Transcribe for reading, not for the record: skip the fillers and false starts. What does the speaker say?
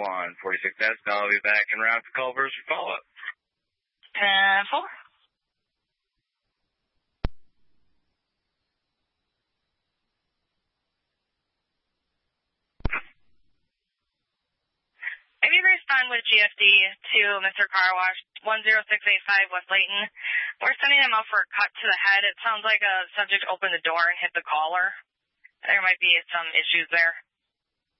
46S. Now I'll be back in route for Culver's for follow-up. 10-4. If you respond with GFD to Mr. Car Wash, 10685 West Layton, we're sending him out for a cut to the head. It sounds like a subject opened the door and hit the collar. There might be some issues there.